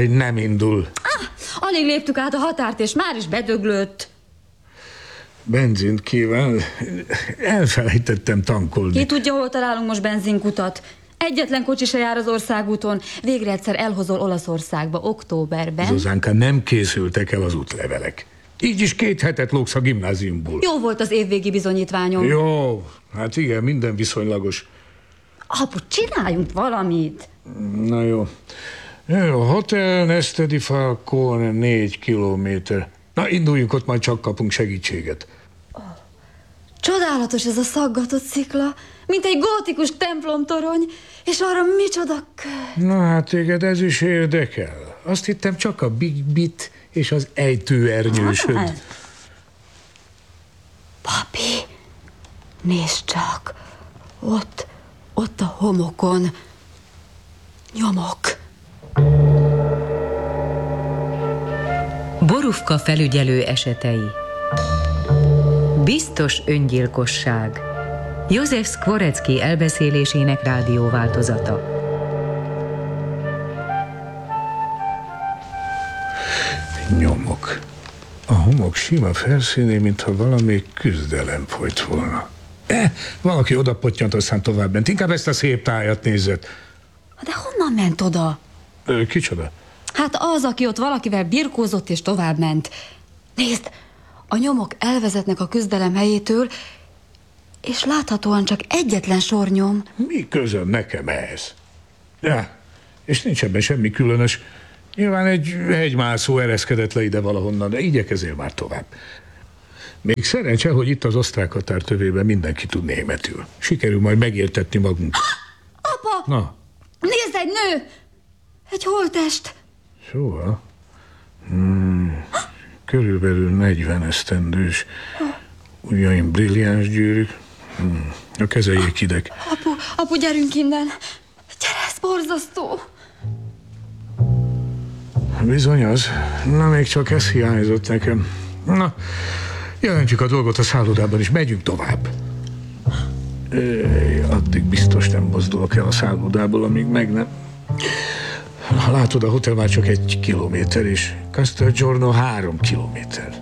Jaj, nem indul. Alig léptük át a határt, és már is bedöglött. Benzint kíván. Elfelejtettem tankolni. Ki tudja, hol találunk most benzinkutat? Egyetlen kocsi se jár az országúton. Végre egyszer elhozol Olaszországba, októberben. Zuzánka, nem készültek el az útlevelek. Így is 2 hetet lógsz a gimnáziumból. Jó volt az évvégi bizonyítványom. Jó, hát igen, minden viszonylagos. Apu, csináljunk valamit. Na jó. A hotel Neste di Falcone 4 kilométer. Na, induljunk, ott majd csak kapunk segítséget. Csodálatos ez a szaggatott szikla, mint egy gótikus templomtorony, és arra micsoda kő. Na hát téged ez is érdekel. Azt hittem csak a Big Bit és az ejtőernyősöd. Papi, nézd csak, ott a homokon nyomok. Borufka felügyelő esetei. Biztos öngyilkosság. József Szkvorecki elbeszélésének rádióváltozata. Nyomok. A homok sima felszínén, mintha valami küzdelem folyt volna. Valaki oda pottyant, aztán továbbment. Inkább ezt a szép tájat nézett. De honnan ment oda? Kicsoda? Hát az, aki ott valakivel birkózott és továbbment. Nézd, a nyomok elvezetnek a küzdelem helyétől, és láthatóan csak egyetlen sornyom. Mi közöm nekem ehhez? Ja, és nincs ebben semmi különös. Nyilván egy hegymászó ereszkedett le ide valahonnan, de igyekezzél már tovább. Még szerencse, hogy itt az osztrák határ tövében mindenki tud németül. Sikerül majd megértetni magunk. Apa! Na? Nézd, egy nő! Egy holttest! Szóval? Körülbelül 40 esztendős. Ujjaim brilliáns gyűrűk. A kezeljék ideg. Apu, gyerünk innen! Gyere, ez borzasztó! Bizony az. Na, még csak ez hiányzott nekem. Na, jelentjük a dolgot a szállodában, és megyünk tovább. Addig biztos nem mozdulok el a szállodából, amíg meg nem. Látod, a hotel már csak 1 kilométer, és Castelgiorno 3 kilométer.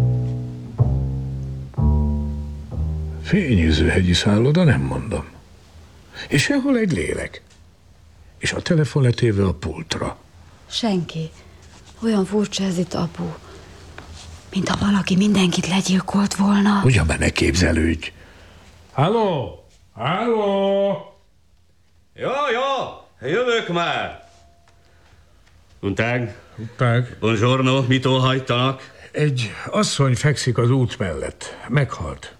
Fényűző hegyi szálloda, nem mondom. És sehol egy lélek. És a telefon letéve a pultra. Senki. Olyan furcsa ez itt, apu. Mintha valaki mindenkit legyilkolt volna. Ugyan már ne képzelődj. Halló? Halló? Jó, jövök már. Guten Tag. Buongiorno, mit óhajtanak? Egy asszony fekszik az út mellett. Meghalt.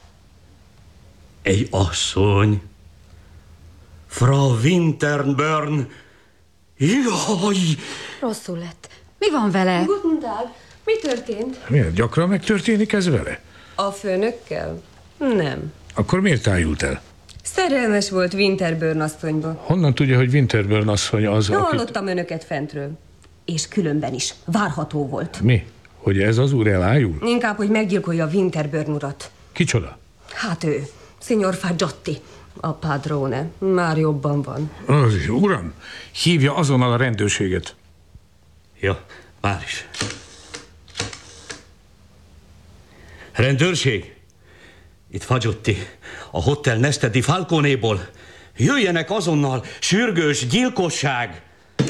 Egy asszony? Frau Winterburn? Jaj! Rosszul lett. Mi van vele? Guten Tag. Mi történt? Miért? Gyakran megtörténik ez vele? A főnökkel? Nem. Akkor miért tájult el? Szerelmes volt Winterburn asszonyba. Honnan tudja, hogy Winterburn asszony az, akit... Hallottam önöket fentről. És különben is. Várható volt. Mi? Hogy ez az úr elájul? Inkább, hogy meggyilkolja Winterburn urat. Kicsoda? Hát ő. Signor Fagiotti. A padrone. Már jobban van. Uram, hívja azonnal a rendőrséget. Ja, már is. Rendőrség? Itt Fagiotti, a Hotel Neste di Falconéból. Jöjjenek azonnal, sürgős gyilkosság!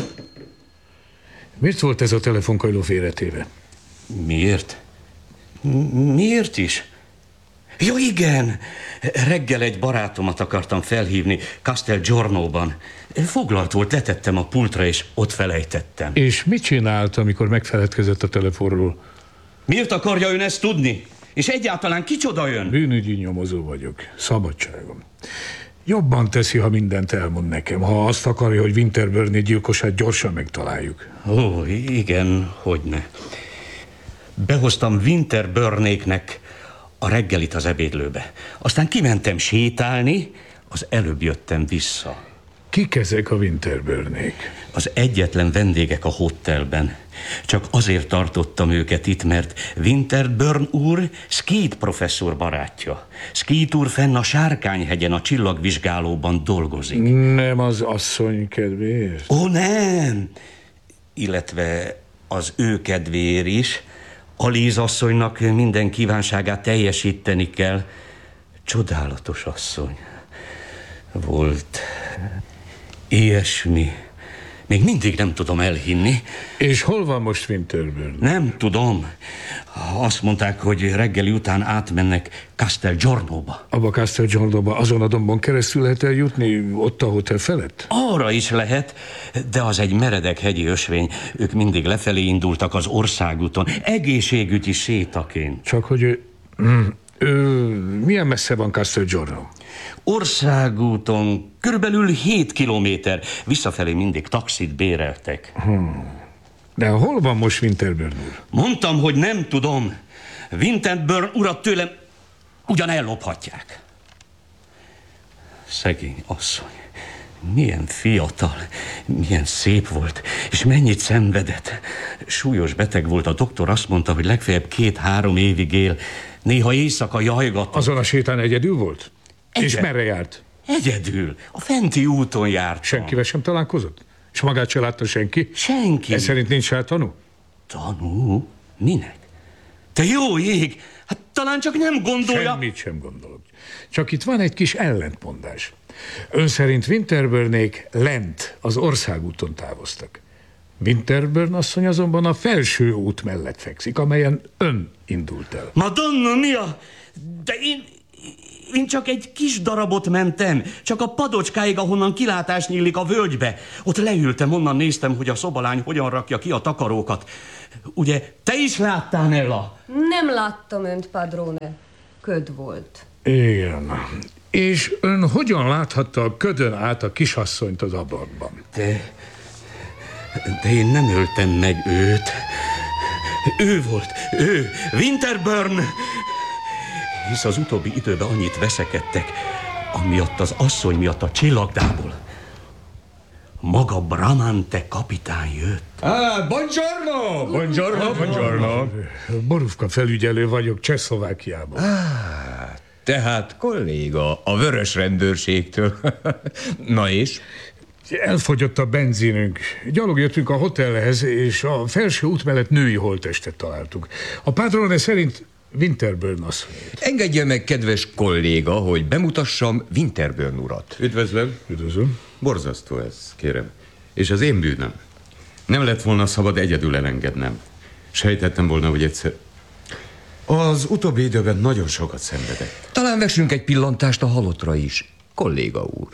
Miért volt ez a telefonkajló félretéve? Miért? Miért is? Jó, igen! Reggel egy barátomat akartam felhívni Castelgiornóban. Foglalt volt, letettem a pultra, és ott felejtettem. És mit csinált, amikor megfeledkezett a telefonról? Miért akarja ön ezt tudni? És egyáltalán kicsoda ön? Bűnügyi nyomozó vagyok. Szabadságom. Jobban teszi, ha mindent elmond nekem. Ha azt akarja, hogy Winterburn gyilkosát gyorsan megtaláljuk. Ó, igen, hogyne. Behoztam Winterburnéknek a reggelit az ebédlőbe. Aztán kimentem sétálni, az előbb jöttem vissza. Kik ezek a Winterburnék? Az egyetlen vendégek a hotelben. Csak azért tartottam őket itt, mert Winterburn úr Skeet professzor barátja. Skeet úr fenn a Sárkányhegyen a csillagvizsgálóban dolgozik. Nem az asszony kedvéért? Ó, nem! illetve az ő kedvéért is. Aliz asszonynak minden kívánságát teljesíteni kell. Csodálatos asszony volt. Ilyesmi. Még mindig nem tudom elhinni. És hol van most Winterburn? Nem tudom. Azt mondták, hogy reggeli után átmennek Castelgiornoba. Abba Castelgiornoba azon a dombon keresztül lehet eljutni, ott a hotel felett? Arra is lehet, de az egy meredek hegyi ösvény. Ők mindig lefelé indultak az országúton, egészségügyi sétaként. Csak hogy milyen messze van Castelgiorno? Országúton körülbelül 7 kilométer. Visszafelé mindig taxit béreltek. De hol van most Winterburn úr? Mondtam, hogy nem tudom. Winterburn urat tőlem ugyan ellophatják. Szegény asszony. Milyen fiatal, milyen szép volt, és mennyit szenvedett. Súlyos beteg volt, a doktor azt mondta, hogy legfeljebb 2-3 évig él. Néha éjszaka jajgatott. Azon a sétán egyedül volt? És merre járt? Egyedül. A fenti úton járt. Senkivel sem találkozott? És magát se látta senki? Senki. Ez szerint nincs rá tanú? Tanú? Minek? Te jó ég! Hát talán csak nem gondolja... Semmit sem gondolok. Csak itt van egy kis ellentmondás. Ön szerint Winterburnék lent az országúton távoztak. Winterburn asszony azonban a felső út mellett fekszik, amelyen ön indult el. Madonna mia! De én csak egy kis darabot mentem, csak a padocskáig, ahonnan kilátás nyílik a völgybe. Ott leültem, onnan néztem, hogy a szobalány hogyan rakja ki a takarókat. Ugye, te is láttál, Nella? Nem láttam önt, padrone. Köd volt. Igen. És ön hogyan láthatta a ködön át a kisasszonyt az ablakban? De én nem öltem meg őt. Ő volt, ő, Winterburn. Hisz az utóbbi időben annyit veszekedtek, amiatt az asszony miatt a csillagdából. Maga Bramante kapitány jött. Buongiorno! Buongiorno, buongiorno. Borufka felügyelő vagyok Csehszlovákiában. Tehát kolléga a vörös rendőrségtől. Na és? Elfogyott a benzinünk. Gyalog jöttünk a hotelhez, és a felső út mellett női holttestet találtunk. A padrone szerint Winterburn asszony. Engedje meg, kedves kolléga, hogy bemutassam Winterburn urat. Üdvözlöm. Üdvözlöm. Borzasztó ez, kérem. És az én bűnöm. Nem lett volna szabad egyedül elengednem. Sejtettem volna, hogy egyszer... Az utóbbi időben nagyon sokat szenvedett. Talán vessünk egy pillantást a halottra is, kolléga úr.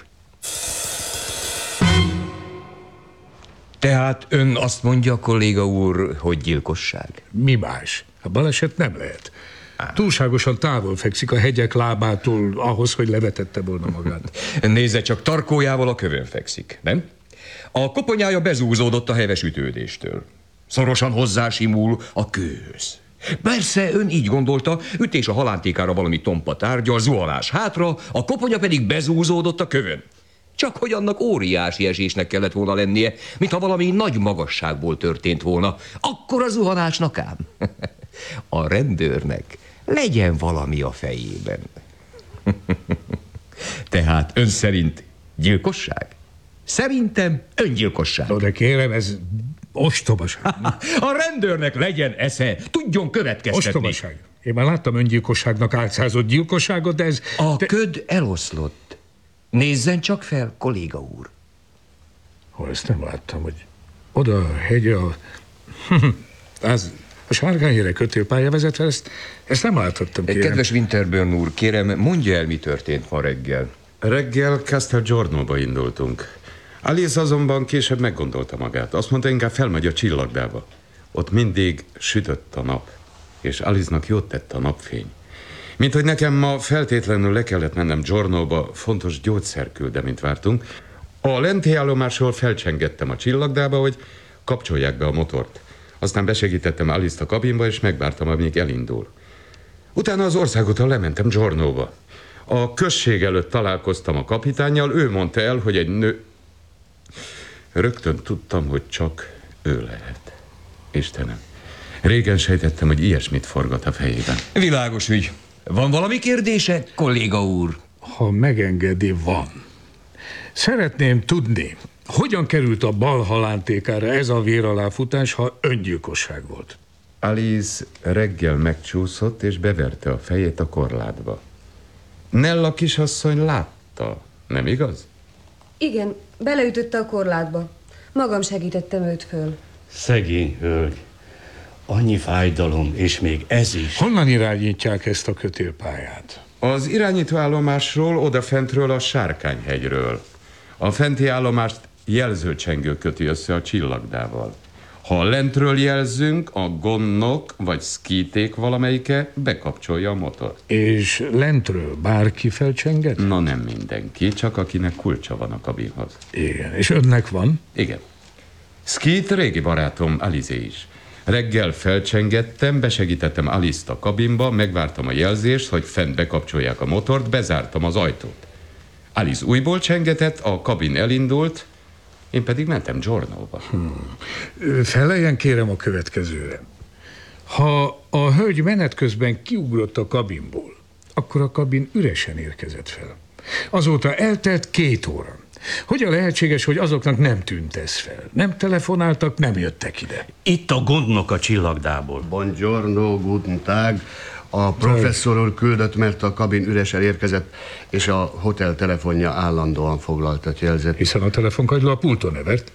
Tehát ön azt mondja, kolléga úr, hogy gyilkosság? Mi más? A baleset nem lehet. Túlságosan távol fekszik a hegyek lábától ahhoz, hogy levetette volna magát. Nézze csak, tarkójával a kövön fekszik, nem? A koponyája bezúzódott a heves ütődéstől. Szorosan hozzásimul a kőhöz. Persze, ön így gondolta, ütés a halántékára valami tompa tárgyal, zuhanás hátra, a koponya pedig bezúzódott a kövön. Csak hogy annak óriási esésnek kellett volna lennie, mintha valami nagy magasságból történt volna. Akkor a zuhanásnak ám. A rendőrnek legyen valami a fejében. Tehát ön szerint gyilkosság? Szerintem öngyilkosság. De kérem, ez ostobaság. A rendőrnek legyen esze, tudjon következtetni. Ostobaság. Én már láttam öngyilkosságnak álcázott gyilkosságot, de ez... A köd eloszlott. Nézzen csak fel, kolléga úr. Ezt nem láttam, hogy oda a hegy a Sárgányhére kötélpálya vezetve, ezt nem láthattam, kérem. Kedves Winterburn úr, kérem, mondja el, mi történt ma reggel. Reggel Castelgiornoba indultunk. Alice azonban később meggondolta magát. Azt mondta, inkább felmegy a csillagdába. Ott mindig sütött a nap, és Alice-nak jót tett a napfény. Mint hogy nekem ma feltétlenül le kellett mennem Giornóba, fontos gyógyszerküldeményt vártunk. A lenti állomásról felcsengettem a csillagdába, hogy kapcsolják be a motort. Aztán besegítettem Alice-t a kabinba, és megvártam, amíg elindul. Utána az országúton lementem Giornóba. A község előtt találkoztam a kapitánnyal, ő mondta el, hogy egy nő... Rögtön tudtam, hogy csak ő lehet. Istenem, régen sejtettem, hogy ilyesmit forgat a fejében. Világos ügy. Van valami kérdése, kolléga úr? Ha megengedi, van. Szeretném tudni, hogyan került a bal halántékára ez a véraláfutás, ha öngyilkosság volt? Alice reggel megcsúszott, és beverte a fejét a korlátba. Nella kisasszony látta, nem igaz? Igen, beleütötte a korlátba. Magam segítettem őt föl. Szegény hölgy. Annyi fájdalom, és még ez is. Honnan irányítják ezt a kötélpályát? Az irányítóállomásról, odafentről a Sárkányhegyről. A fenti állomást jelzőcsengő köti össze a Csillagdával. Ha lentről jelzünk, a gondnok vagy szkíték valamelyike bekapcsolja a motort. És lentről bárki felcsenget? Na nem mindenki, csak akinek kulcsa van a kabinhoz. Igen, és önnek van? Igen. Skeet régi barátom, Alice is. Reggel felcsengettem, besegítettem Alice-t a kabinba, megvártam a jelzést, hogy fent bekapcsolják a motort, bezártam az ajtót. Alice újból csengetett, a kabin elindult, én pedig mentem Giornóba. Feleljen kérem a következőre. Ha a hölgy menet közben kiugrott a kabinból, akkor a kabin üresen érkezett fel. Azóta eltelt 2 óra. Hogyan lehetséges, hogy azoknak nem tűnt ez fel? Nem telefonáltak, nem jöttek ide. Itt a gondnok a Csillagdából. Buongiorno, guten Tag. A professzor úr küldött, mert a kabin üresen érkezett, és a hotel telefonja állandóan foglaltat jelzett. Hiszen a telefonkagyló a pulton evert.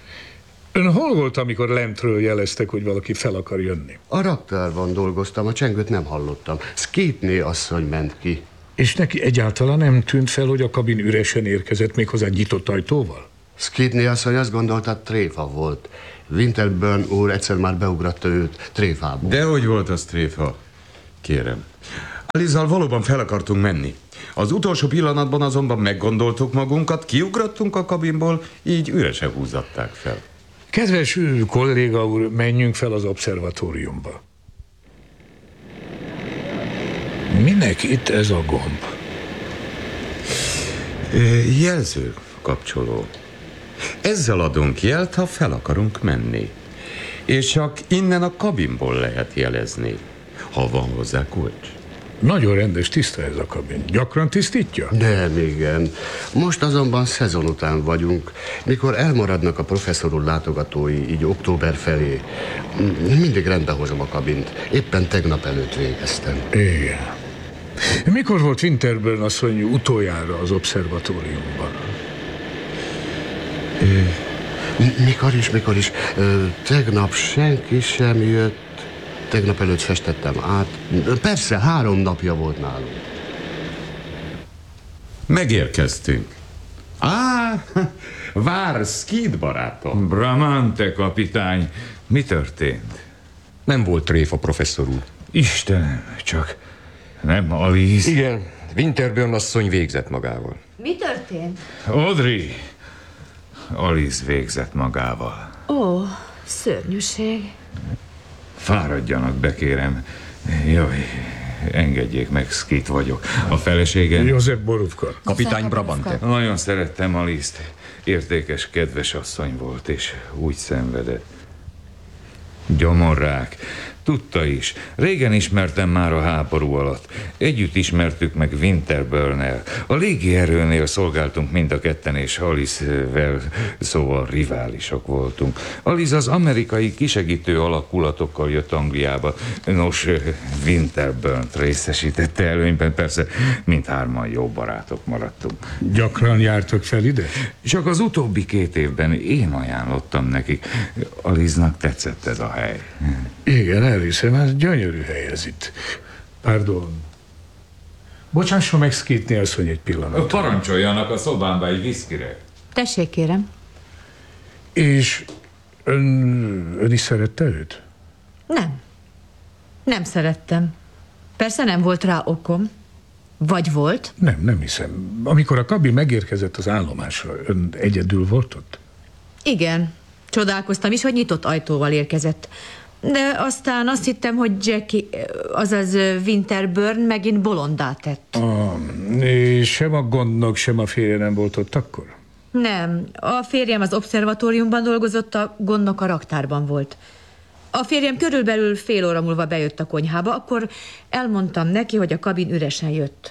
Ön hol volt, amikor lentről jeleztek, hogy valaki fel akar jönni? A raktárban dolgoztam, a csengőt nem hallottam. Skeetné asszony ment ki. És neki egyáltalán nem tűnt fel, hogy a kabin üresen érkezett, méghozzá nyitott ajtóval? Skeetné asszony azt gondolta, tréfa volt. Winterburn úr egyszer már beugratta őt tréfából. Dehogy volt az tréfa? Kérem. Alizzal valóban fel akartunk menni. Az utolsó pillanatban azonban meggondoltuk magunkat, kiugrottunk a kabinból, így üresen húzatták fel. Kedves kolléga úr, menjünk fel az obszervatóriumba. Minek itt ez a gomb? Jelző kapcsoló. Ezzel adunk jelt, ha fel akarunk menni. És csak innen a kabinból lehet jelezni, ha van hozzá kulcs. Nagyon rendes, tiszta ez a kabin. Gyakran tisztítja? Nem, igen. Most azonban szezon után vagyunk, mikor elmaradnak a professzor úr látogatói, így október felé. Mindig rendbe hozom a kabint. Éppen tegnap előtt végeztem. Igen. Mikor volt Winterburn asszony utoljára az obszervatóriumban? Mikor is. Tegnap senki sem jött. Tegnap előtt festettem át. Persze, 3 napja volt nálunk. Megérkeztünk. Vár, Skeet barátom. Bramante kapitány, mi történt? Nem volt tréfa, professzor úr. Istenem, csak nem Alice. Igen, Winterburn asszony végzett magával. Mi történt? Audrey, Alice végzett magával. Ó, szörnyűség. Fáradjanak be, kérem. Jaj, engedjék meg, Skeet vagyok. A feleségem... József Borúvka. Kapitány Brabante. Nagyon szerettem Alice-t. Értékes, kedves asszony volt, és úgy szenvedett. Gyomorrák. Tudta is. Régen ismertem már a háború alatt. Együtt ismertük meg Winterburn-el. A légierőnél szolgáltunk mind a ketten, és Alice-vel, szóval riválisok voltunk. Alice az amerikai kisegítő alakulatokkal jött Angliába. Nos, Winterburn-t részesítette előnyben, persze mindhárman jó barátok maradtunk. Gyakran jártok fel ide? Csak az utóbbi 2 évben én ajánlottam nekik. Alice-nak tetszett ez a hely. Igen, elhiszem, ez gyönyörű hely ez itt. Pardon. Bocsásson meg, Skeetné asszony, egy pillanat. Parancsoljanak a szobámba egy viszkire. Tessék, kérem. És ön is szerette őt? Nem szerettem. Persze nem volt rá okom. Vagy volt? Nem hiszem. Amikor a kabin megérkezett az állomásra, ön egyedül volt ott? Igen. Csodálkoztam is, hogy nyitott ajtóval érkezett. De aztán azt hittem, hogy Jackie, azaz Winterburn megint bolondá tett. És sem a gondnok, sem a férje nem volt ott akkor? Nem. A férjem az obszervatóriumban dolgozott, a gondnok a raktárban volt. A férjem körülbelül fél óra múlva bejött a konyhába, akkor elmondtam neki, hogy a kabin üresen jött.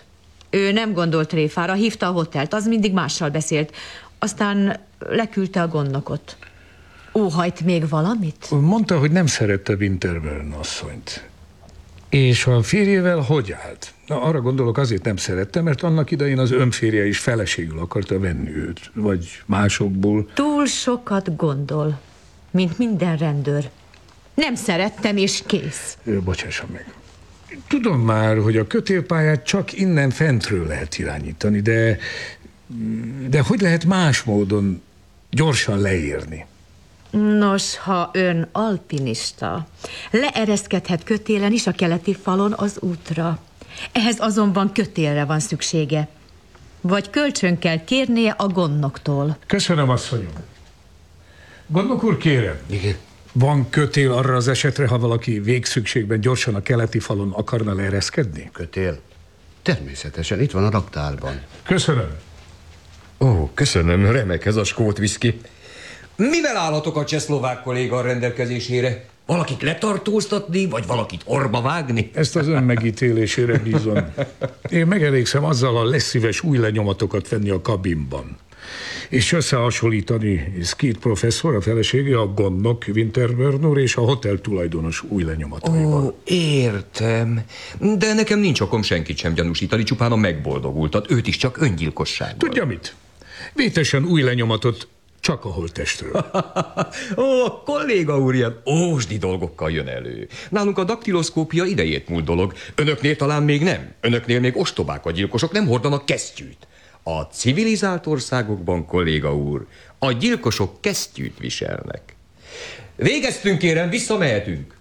Ő nem gondolt tréfára, hívta a hotelt, az mindig mással beszélt. Aztán leküldte a gondnokot. Óhajt még valamit? Mondta, hogy nem szerette Winterburn asszonyt. És a férjével hogy állt? Na, arra gondolok, azért nem szerette, mert annak idején az önférje is feleségül akarta venni őt. Vagy másokból. Túl sokat gondol, mint minden rendőr. Nem szerettem, és kész. Bocsásson meg. Tudom már, hogy a kötélpályát csak innen fentről lehet irányítani, de hogy lehet más módon gyorsan leérni? Nos, ha ön alpinista, leereszkedhet kötélen is a keleti falon az útra. Ehhez azonban kötélre van szüksége. Vagy kölcsön kell kérnie a gondnoktól. Köszönöm, asszonyom. Gondnok úr, kérem. Igen. Van kötél arra az esetre, ha valaki végszükségben gyorsan a keleti falon akarna leereszkedni? Kötél? Természetesen, itt van a raktárban. Köszönöm. Ó, köszönöm, remek ez a skót viszki. Mivel állhatok a csehszlovák kolléga a rendelkezésére? Valakit letartóztatni, vagy valakit orba vágni? Ezt az ön megítélésére bízom. Én megelégszem azzal, ha lesz szíves új lenyomatokat venni a kabinban. És összehasonlítani Skeet professzor, a felesége, a gondnok Winterburn úr és a hotel tulajdonos új lenyomataival. Ó, értem. De nekem nincs okom senkit sem gyanúsítani, csupán a megboldogultat, őt is csak öngyilkossággal. Tudja mit? Vétesen új lenyomatot csak a holttestről. Ó, kolléga úr, ilyen ósdi dolgokkal jön elő. Nálunk a daktiloszkópia idejét múlt dolog. Önöknél talán még nem. Önöknél még ostobák a gyilkosok, nem hordanak kesztyűt. A civilizált országokban, kolléga úr, a gyilkosok kesztyűt viselnek. Végeztünk, kérem, visszamehetünk.